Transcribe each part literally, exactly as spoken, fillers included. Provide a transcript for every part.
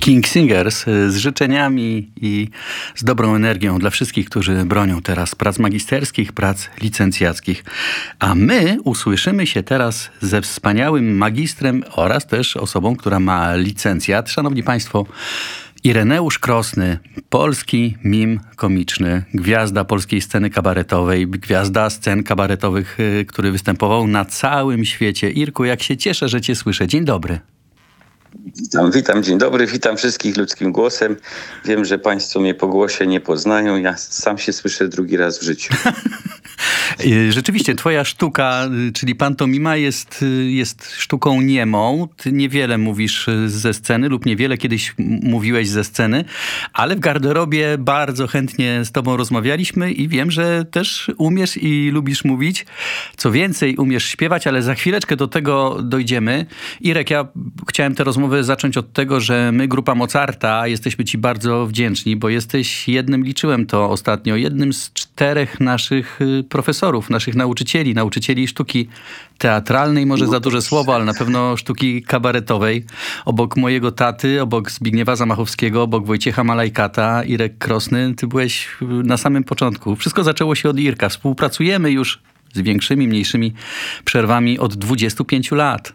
King Singers z życzeniami i z dobrą energią dla wszystkich, którzy bronią teraz prac magisterskich, prac licencjackich. A my usłyszymy się teraz ze wspaniałym magistrem oraz też osobą, która ma licencjat. Szanowni Państwo, Ireneusz Krosny, polski mim komiczny, gwiazda polskiej sceny kabaretowej, gwiazda scen kabaretowych, który występował na całym świecie. Irku, jak się cieszę, że cię słyszę. Dzień dobry. Witam, witam, dzień dobry, witam wszystkich ludzkim głosem. Wiem, że Państwo mnie po głosie nie poznają, ja sam się słyszę drugi raz w życiu. Rzeczywiście, twoja sztuka, czyli pantomima jest, jest sztuką niemą. Ty niewiele mówisz ze sceny lub niewiele kiedyś mówiłeś ze sceny, ale w garderobie bardzo chętnie z tobą rozmawialiśmy i wiem, że też umiesz i lubisz mówić. Co więcej, umiesz śpiewać, ale za chwileczkę do tego dojdziemy. Irek, ja chciałem tę rozmowę zacząć od tego, że my, grupa Mozarta, jesteśmy ci bardzo wdzięczni, bo jesteś jednym, liczyłem to ostatnio, jednym z czterech naszych profesorów, naszych nauczycieli, nauczycieli sztuki teatralnej, może za duże słowo, ale na pewno sztuki kabaretowej. Obok mojego taty, obok Zbigniewa Zamachowskiego, obok Wojciecha Malajkata, Irek Krosny, ty byłeś na samym początku. Wszystko zaczęło się od Irka. Współpracujemy już z większymi, mniejszymi przerwami od dwudziestu pięciu lat.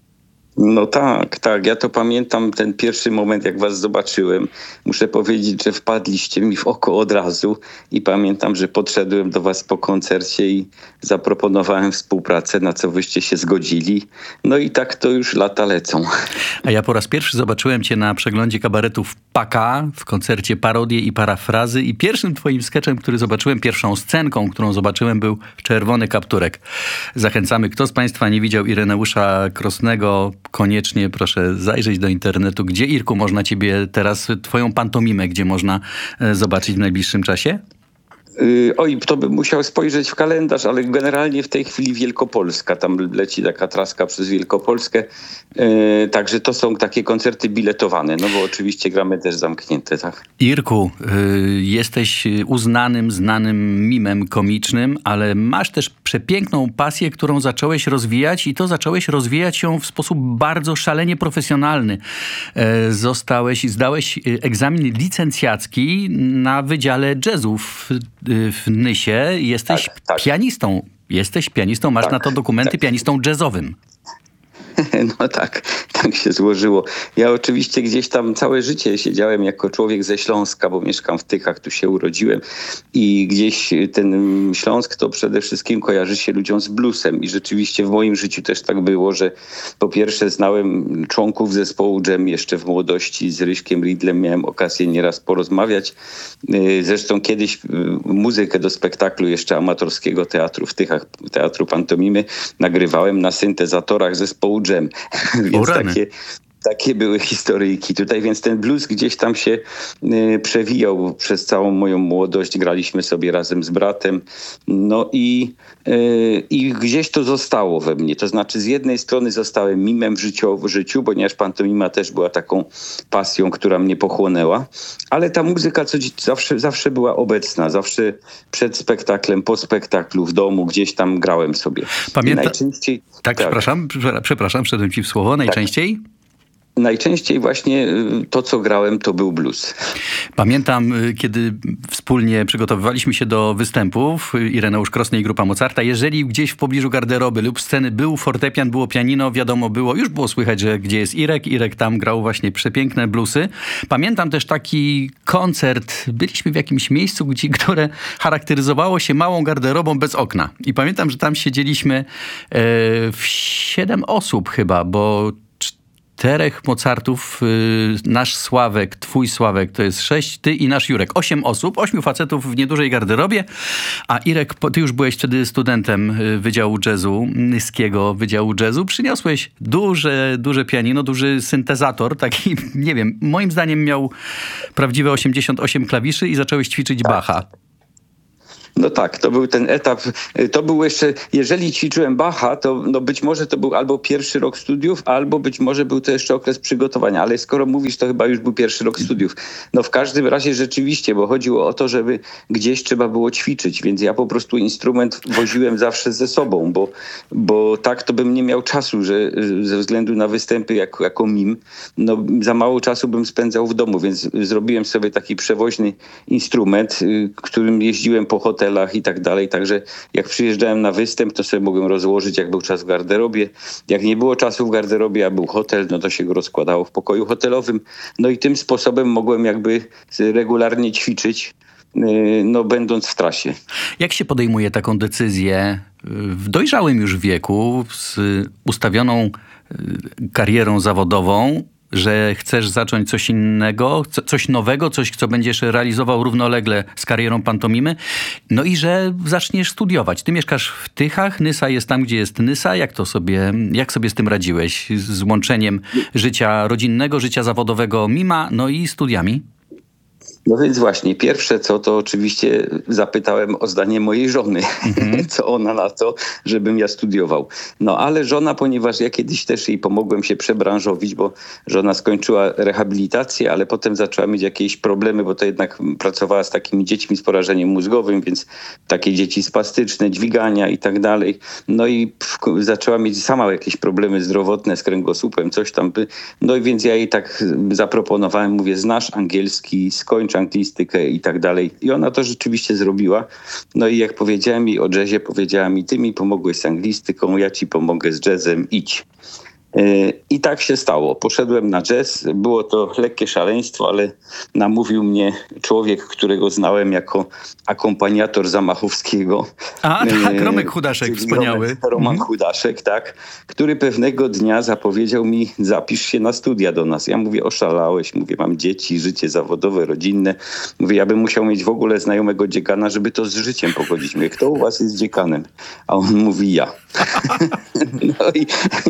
No tak, tak. Ja to pamiętam ten pierwszy moment, jak was zobaczyłem. Muszę powiedzieć, że wpadliście mi w oko od razu i pamiętam, że podszedłem do was po koncercie i zaproponowałem współpracę, na co wyście się zgodzili. No i tak to już lata lecą. A ja po raz pierwszy zobaczyłem cię na przeglądzie kabaretów Paka w koncercie Parodie i Parafrazy i pierwszym twoim sketchem, który zobaczyłem, pierwszą scenką, którą zobaczyłem, był Czerwony Kapturek. Zachęcamy, kto z Państwa nie widział Ireneusza Krosnego, koniecznie proszę zajrzeć do internetu. Gdzie, Irku, można ciebie teraz, twoją pantomimę, gdzie można zobaczyć w najbliższym czasie? Yy, oj, to bym musiał spojrzeć w kalendarz, ale generalnie w tej chwili Wielkopolska. Tam leci taka traska przez Wielkopolskę. Yy, także to są takie koncerty biletowane, no bo oczywiście gramy też zamknięte, tak? Irku, yy, jesteś uznanym, znanym mimem komicznym, ale masz też przepiękną pasję, którą zacząłeś rozwijać i to zacząłeś rozwijać ją w sposób bardzo szalenie profesjonalny. Yy, zostałeś, zdałeś egzamin licencjacki na Wydziale Jazzu w w Nysie. Jesteś tak, tak. pianistą. Jesteś pianistą, masz tak, na to dokumenty, tak. Pianistą jazzowym. No tak, tak się złożyło. Ja oczywiście gdzieś tam całe życie siedziałem jako człowiek ze Śląska, bo mieszkam w Tychach, tu się urodziłem i gdzieś ten Śląsk to przede wszystkim kojarzy się ludziom z bluesem i rzeczywiście w moim życiu też tak było, że po pierwsze znałem członków zespołu Dżem jeszcze w młodości, z Ryśkiem Ridlem miałem okazję nieraz porozmawiać. Zresztą kiedyś muzykę do spektaklu jeszcze amatorskiego teatru w Tychach, teatru pantomimy, nagrywałem na syntezatorach zespołu Dżem. Więc takie, takie były historyjki tutaj, więc ten blues gdzieś tam się y, przewijał przez całą moją młodość. Graliśmy sobie razem z bratem. No i, y, i gdzieś to zostało we mnie. To znaczy z jednej strony zostałem mimem w życiu, w życiu, ponieważ pantomima też była taką pasją, która mnie pochłonęła. Ale ta muzyka co, zawsze, zawsze była obecna. Zawsze przed spektaklem, po spektaklu, w domu, gdzieś tam grałem sobie. Pamięta... Najczęściej... Tak, tak, przepraszam, przepraszam, wszedłem ci w słowo. Najczęściej? Tak. Najczęściej właśnie to, co grałem, to był blues. Pamiętam, kiedy wspólnie przygotowywaliśmy się do występów, Ireneusz Krosny i grupa Mozarta, jeżeli gdzieś w pobliżu garderoby lub sceny był fortepian, było pianino, wiadomo było, już było słychać, że gdzie jest Irek. Irek tam grał właśnie przepiękne bluesy. Pamiętam też taki koncert, byliśmy w jakimś miejscu, gdzie, które charakteryzowało się małą garderobą bez okna. I pamiętam, że tam siedzieliśmy e, w siedem osób chyba, bo czterech Mozartów, yy, nasz Sławek, twój Sławek, to jest sześć, ty i nasz Jurek. Osiem osób, ośmiu facetów w niedużej garderobie, a Irek, ty już byłeś wtedy studentem Wydziału Jazzu, Nyskiego Wydziału Jazzu. Przyniosłeś duże, duże pianino, duży syntezator, taki, nie wiem, moim zdaniem miał prawdziwe osiemdziesiąt osiem klawiszy i zacząłeś ćwiczyć Bacha. No tak, to był ten etap, to był jeszcze, jeżeli ćwiczyłem Bacha, to no być może to był albo pierwszy rok studiów, albo być może był to jeszcze okres przygotowania, ale skoro mówisz, to chyba już był pierwszy rok studiów. No w każdym razie rzeczywiście, bo chodziło o to, żeby gdzieś trzeba było ćwiczyć, więc ja po prostu instrument woziłem zawsze ze sobą, bo, bo tak to bym nie miał czasu, że ze względu na występy jako, jako mim, no za mało czasu bym spędzał w domu, więc zrobiłem sobie taki przewoźny instrument, którym jeździłem po hotelach i tak dalej, także jak przyjeżdżałem na występ, to sobie mogłem rozłożyć, jak był czas w garderobie. Jak nie było czasu w garderobie, a był hotel, no to się go rozkładało w pokoju hotelowym. No i tym sposobem mogłem jakby regularnie ćwiczyć, no będąc w trasie. Jak się podejmuje taką decyzję w dojrzałym już wieku, z ustawioną karierą zawodową, że chcesz zacząć coś innego, coś nowego, coś, co będziesz realizował równolegle z karierą pantomimy, no i że zaczniesz studiować. Ty mieszkasz w Tychach, Nysa jest tam, gdzie jest Nysa. Jak to sobie, jak sobie z tym radziłeś? Z łączeniem życia rodzinnego, życia zawodowego mima, no i studiami? No więc właśnie, pierwsze co, to oczywiście zapytałem o zdanie mojej żony, mm-hmm. co ona na to, żebym ja studiował. No ale żona, ponieważ ja kiedyś też jej pomogłem się przebranżowić, bo żona skończyła rehabilitację, ale potem zaczęła mieć jakieś problemy, bo to jednak pracowała z takimi dziećmi z porażeniem mózgowym, więc takie dzieci spastyczne, dźwigania i tak dalej. No i zaczęła mieć sama jakieś problemy zdrowotne z kręgosłupem, coś tam by. No i więc ja jej tak zaproponowałem, mówię, znasz angielski, skończ anglistykę i tak dalej. I ona to rzeczywiście zrobiła. No i jak powiedziałem jej o jazzie, powiedziała mi, ty mi pomogłeś z anglistyką, ja ci pomogę z jazzem, idź. I tak się stało. Poszedłem na jazz. Było to lekkie szaleństwo, ale namówił mnie człowiek, którego znałem jako akompaniator Zamachowskiego. A, tak, Romek Chudaszek, wspaniały. Roman, Roman mhm. Chudaszek, tak, który pewnego dnia zapowiedział mi, zapisz się na studia do nas. Ja mówię, oszalałeś, mówię, mam dzieci, życie zawodowe, rodzinne. Mówię, ja bym musiał mieć w ogóle znajomego dziekana, żeby to z życiem pogodzić. Mówię, kto u was jest dziekanem? A on mówi, ja. No i,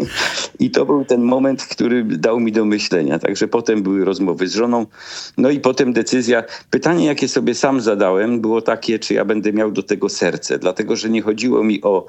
i to był ten moment, który dał mi do myślenia. Także potem były rozmowy z żoną. No i potem decyzja. Pytanie, jakie sobie sam zadałem, było takie, czy ja będę miał do tego serce. Dlatego, że nie chodziło mi o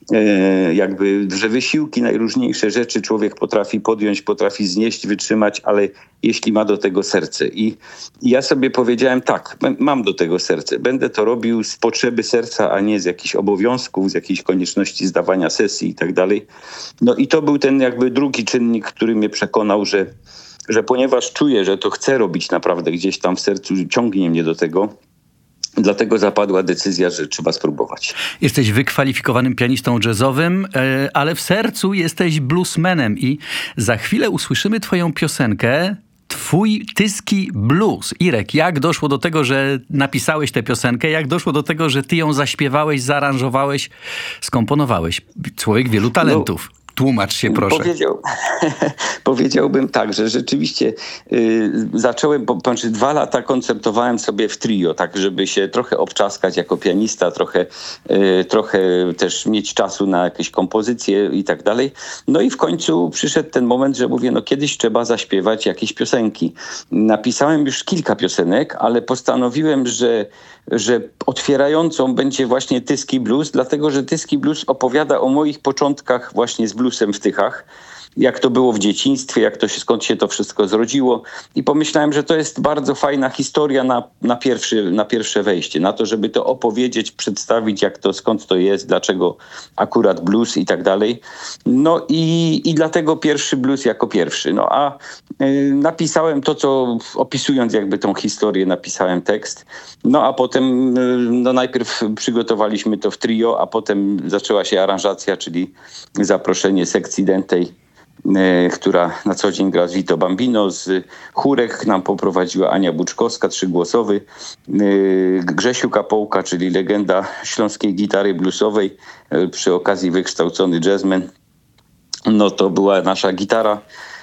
e, jakby, że wysiłki, najróżniejsze rzeczy człowiek potrafi podjąć, potrafi znieść, wytrzymać, ale jeśli ma do tego serce. I, i ja sobie powiedziałem, tak, mam do tego serce. Będę to robił z potrzeby serca, a nie z jakichś obowiązków, z jakiejś konieczności zdawania sesji i tak dalej. No i to był ten jakby drugi czynnik, który mnie przekonał, że, że ponieważ czuję, że to chcę robić naprawdę gdzieś tam w sercu, ciągnie mnie do tego, dlatego zapadła decyzja, że trzeba spróbować. Jesteś wykwalifikowanym pianistą jazzowym, ale w sercu jesteś bluesmanem i za chwilę usłyszymy twoją piosenkę Twój Tyski Blues. Irek, jak doszło do tego, że napisałeś tę piosenkę? Jak doszło do tego, że ty ją zaśpiewałeś, zaaranżowałeś, skomponowałeś? Człowiek wielu talentów. No. Tłumacz się, proszę. Powiedział, powiedziałbym tak, że rzeczywiście y, zacząłem, po, znaczy dwa lata koncertowałem sobie w trio, tak żeby się trochę obczaskać jako pianista, trochę, y, trochę też mieć czasu na jakieś kompozycje i tak dalej. No i w końcu przyszedł ten moment, że mówię, no kiedyś trzeba zaśpiewać jakieś piosenki. Napisałem już kilka piosenek, ale postanowiłem, że że otwierającą będzie właśnie Tyski Blues, dlatego że Tyski Blues opowiada o moich początkach właśnie z bluesem w Tychach. Jak to było w dzieciństwie, jak to się, skąd się to wszystko zrodziło. I pomyślałem, że to jest bardzo fajna historia na, na, pierwszy, na pierwsze wejście, na to, żeby to opowiedzieć, przedstawić, jak to, skąd to jest, dlaczego akurat blues i tak dalej. No i, i dlatego pierwszy blues jako pierwszy. No a y, napisałem to, co opisując jakby tą historię, napisałem tekst. No a potem, y, no najpierw przygotowaliśmy to w trio, a potem zaczęła się aranżacja, czyli zaproszenie sekcji dętej, która na co dzień gra z Vito Bambino, z chórek nam poprowadziła Ania Buczkowska, trzygłosowy, Grzesiu Kapołka, czyli legenda śląskiej gitary bluesowej, przy okazji wykształcony jazzman. No to była nasza gitara.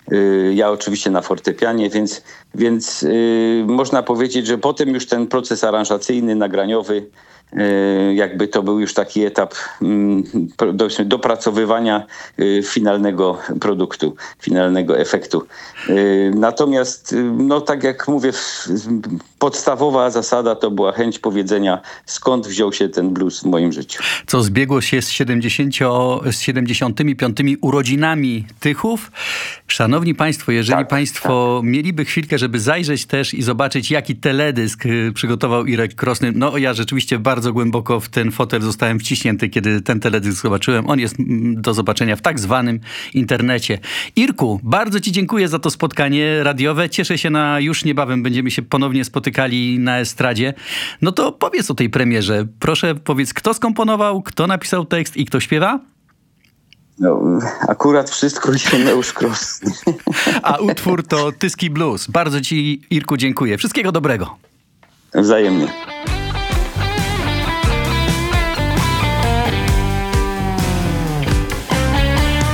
Ja oczywiście na fortepianie, więc, więc yy, można powiedzieć, że potem już ten proces aranżacyjny, nagraniowy jakby to był już taki etap dopracowywania finalnego produktu, finalnego efektu. Natomiast, no tak jak mówię, podstawowa zasada to była chęć powiedzenia, skąd wziął się ten blues w moim życiu. Co zbiegło się z, siedemdziesiątymi piątymi urodzinami Tychów. Szanowni Państwo, jeżeli tak, Państwo tak. mieliby chwilkę, żeby zajrzeć też i zobaczyć, jaki teledysk przygotował Irek Krosny. No ja rzeczywiście bardzo głęboko w ten fotel zostałem wciśnięty, kiedy ten teledysk zobaczyłem. On jest do zobaczenia w tak zwanym internecie. Irku, bardzo Ci dziękuję za to spotkanie radiowe. Cieszę się na już niebawem będziemy się ponownie spotykali na estradzie. No to powiedz o tej premierze. Proszę powiedz, kto skomponował, kto napisał tekst i kto śpiewa? No, akurat wszystko Ireneusz Krosny. A utwór to Tyski Blues. Bardzo Ci, Irku, dziękuję. Wszystkiego dobrego. Wzajemnie.